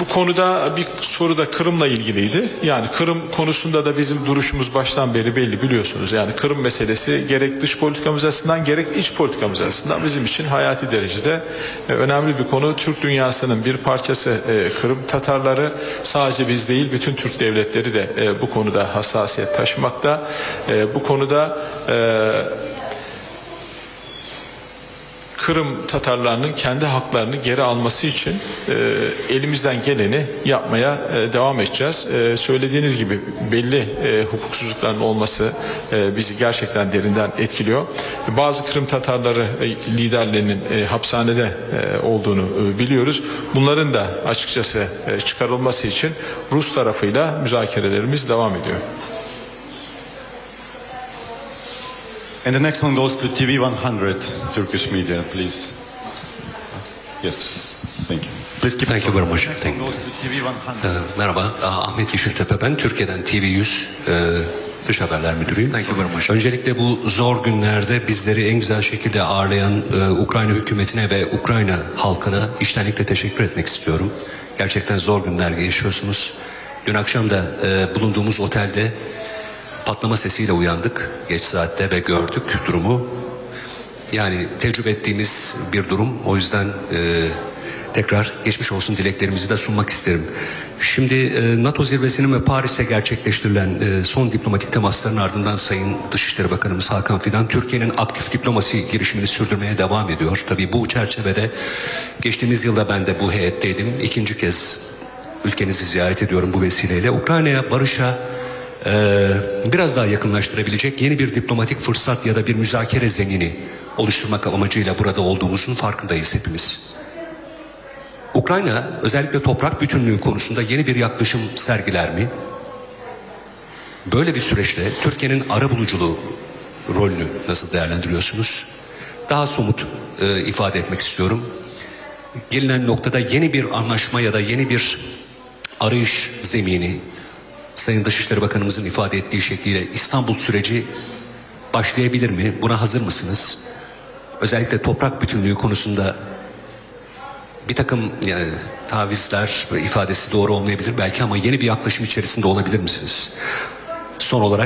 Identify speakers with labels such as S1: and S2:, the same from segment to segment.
S1: Bu konuda bir soru da Kırım'la ilgiliydi. Yani Kırım konusunda da bizim duruşumuz baştan beri belli, biliyorsunuz. Yani Kırım meselesi gerek dış politikamız açısından gerek iç politikamız açısından bizim için hayati derecede önemli bir konu. Türk dünyasının bir parçası Kırım. Tatarları sadece biz değil, bütün Türk devletleri de bu konuda hassasiyet taşımakta. Bu konuda Kırım Tatarlarının kendi haklarını geri alması için elimizden geleni yapmaya devam edeceğiz. Söylediğiniz gibi belli hukuksuzlukların olması bizi gerçekten derinden etkiliyor. Bazı Kırım Tatarları liderlerinin hapishanede olduğunu biliyoruz. Bunların da açıkçası çıkarılması için Rus tarafıyla müzakerelerimiz devam ediyor.
S2: And the next one goes to TV100 Turkish media, please. Yes, thank you. Please keep
S3: Thank you very much.
S2: Next one goes to TV100.
S3: Merhaba, Ahmet Yeşiltepe ben. Türkiye'den TV100 Dış Haberler Müdürüyüm. Thank you very much. Öncelikle bu zor günlerde bizleri en güzel şekilde ağırlayan Ukrayna hükümetine ve Ukrayna halkına içtenlikle teşekkür etmek istiyorum. Gerçekten zor günler yaşıyorsunuz. Dün akşam da bulunduğumuz otelde patlama sesiyle uyandık geç saatte ve gördük durumu. Yani tecrübe ettiğimiz bir durum. O yüzden tekrar geçmiş olsun dileklerimizi de sunmak isterim. Şimdi NATO zirvesinin ve Paris'te gerçekleştirilen son diplomatik temasların ardından Sayın Dışişleri Bakanımız Hakan Fidan Türkiye'nin aktif diplomasi girişimini sürdürmeye devam ediyor. Tabii bu çerçevede geçtiğimiz yılda ben de bu heyetteydim. İkinci kez ülkenizi ziyaret ediyorum bu vesileyle. Ukrayna'ya barışa biraz daha yakınlaştırabilecek yeni bir diplomatik fırsat ya da bir müzakere zemini oluşturmak amacıyla burada olduğumuzun farkındayız hepimiz. Ukrayna özellikle toprak bütünlüğü konusunda yeni bir yaklaşım sergiler mi? Böyle bir süreçte Türkiye'nin arabuluculuğu rolünü nasıl değerlendiriyorsunuz? Daha somut ifade etmek istiyorum. Gelinen noktada yeni bir anlaşma ya da yeni bir arayış zemini, Sayın Dışişleri Bakanımızın ifade ettiği şekliyle İstanbul süreci başlayabilir mi? Buna hazır mısınız? Özellikle toprak bütünlüğü konusunda bir takım tavizler ifadesi doğru olmayabilir belki ama yeni bir yaklaşım içerisinde olabilir misiniz? Son olarak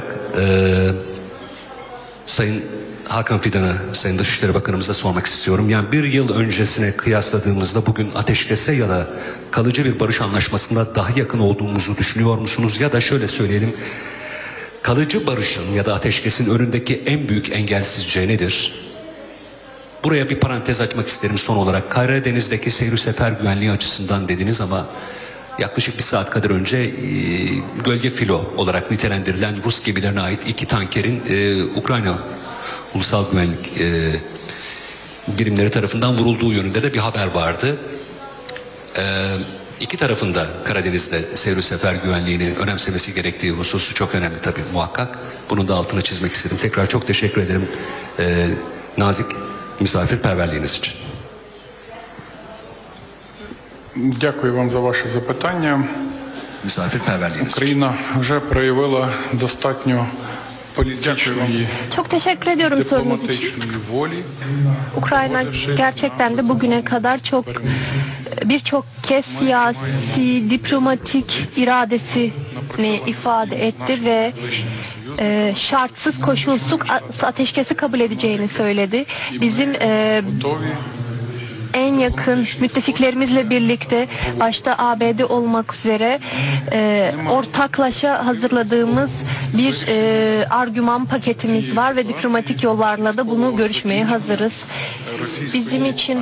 S3: Sayın Hakan Fidan'a, Sayın Dışişleri Bakanımıza sormak istiyorum. Yani bir yıl öncesine kıyasladığımızda bugün ateşkese ya da kalıcı bir barış anlaşmasında daha yakın olduğumuzu düşünüyor musunuz? Ya da şöyle söyleyelim, kalıcı barışın ya da ateşkesin önündeki en büyük engel sizce nedir? Buraya bir parantez açmak isterim son olarak. Karadeniz'deki seyir sefer güvenliği açısından dediniz ama yaklaşık bir saat kadar önce gölge filo olarak nitelendirilen Rus gemilerine ait 2 tankerin Ukrayna Ulusal Güvenlik birimleri tarafından vurulduğu yönünde de bir haber vardı. İki tarafında Karadeniz'de seyir sefer güvenliğini önemsemesi gerektiği hususu çok önemli tabii muhakkak. Bunun da altını çizmek istedim. Tekrar çok teşekkür ederim nazik misafirperverliğiniz için.
S4: Дякую вам за ваше запитання.
S3: Misafirperverliğiniz için.
S4: Україна вже проявила достатньо політичної,
S5: Çok teşekkür ediyorum sorunuz için.
S4: дипломатичної волі.
S5: Ukrayna gerçekten de bugüne kadar birçok kez siyasi, diplomatik iradesini ifade etti ve şartsız, koşulsuz ateşkesi kabul edeceğini söyledi. Bizim en yakın müttefiklerimizle birlikte başta ABD olmak üzere ortaklaşa hazırladığımız bir argüman paketimiz var ve diplomatik yollarla da bunu görüşmeye hazırız. Bizim için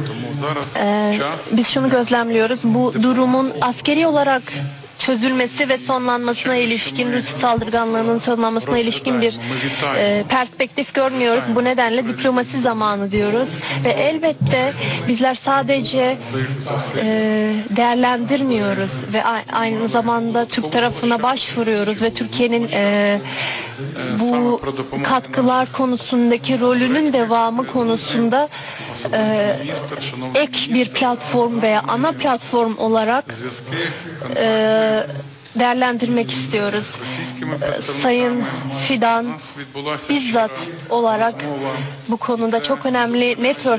S5: biz şunu gözlemliyoruz. Bu durumun askeri olarak çözülmesi ve sonlanmasına ilişkin, Rus saldırganlığının sonlanmasına ilişkin bir perspektif görmüyoruz. Bu nedenle diplomasi zamanı diyoruz. Ve elbette bizler sadece değerlendirmiyoruz ve aynı zamanda Türk tarafına başvuruyoruz ve Türkiye'nin bu katkılar konusundaki rolünün devamı konusunda ek bir platform veya ana platform olarak değerlendirmek istiyoruz. Sayın Fidan bizzat olarak bu konuda çok önemli network